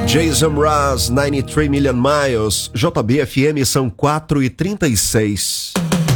Jason Mraz, 93 Million Miles. JBFM são 4h36.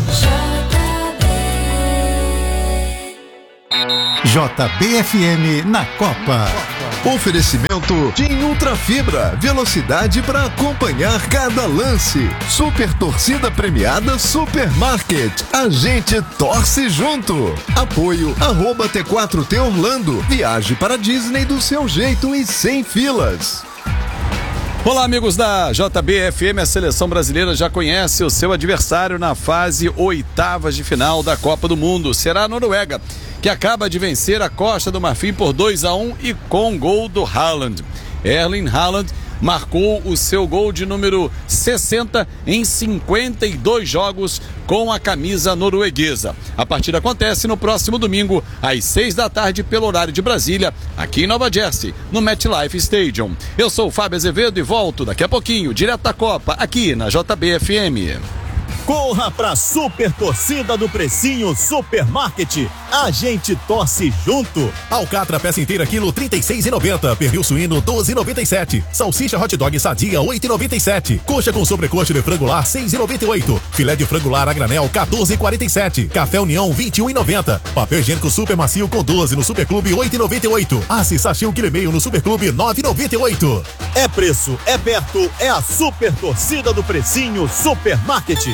JBFM na Copa. Oferecimento de Ultra Fibra, velocidade para acompanhar cada lance. Super torcida premiada Supermarket. A gente torce junto. Apoio @T4T Orlando. Viaje para Disney do seu jeito e sem filas. Olá, amigos da JBFM. A seleção brasileira já conhece o seu adversário na fase oitavas de final da Copa do Mundo. Será a Noruega, que acaba de vencer a Costa do Marfim por 2-1 e com gol do Haaland. Erling Haaland marcou o seu gol de número 60 em 52 jogos com a camisa norueguesa. A partida acontece no próximo domingo, às 6 da tarde, pelo horário de Brasília, aqui em Nova Jersey, no MetLife Stadium. Eu sou o Fábio Azevedo e volto daqui a pouquinho, direto da Copa, aqui na JBFM. Corra pra super torcida do Precinho Supermarket. A gente torce junto. Alcatra peça inteira quilo 36,90. Pernil suíno 12,97. Salsicha hot dog sadia 8,97. Coxa com sobrecoxa de frango lar 6,98. Filé de frango lar a granel 14,47. Café União 21,90. Papel higiênico super macio com 12 no Superclube 8,98. Assi sachê 1,5 kg no Superclube 9,98. É preço, é perto, é a super torcida do Precinho Supermarket.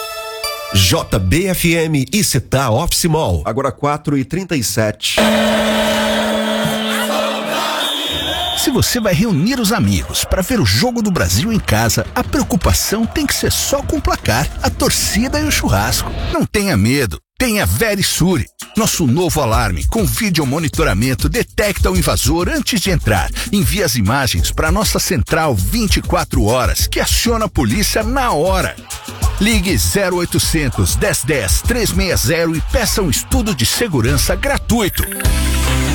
JBFM e Cita Office Mall. Agora 4h37. Se você vai reunir os amigos para ver o jogo do Brasil em casa, a preocupação tem que ser só com o placar, a torcida e o churrasco. Não tenha medo. Tenha Verisure. Nosso novo alarme com vídeo monitoramento detecta o invasor antes de entrar. Envia as imagens para nossa central 24 horas, que aciona a polícia na hora. Ligue 0800 1010 360 e peça um estudo de segurança gratuito.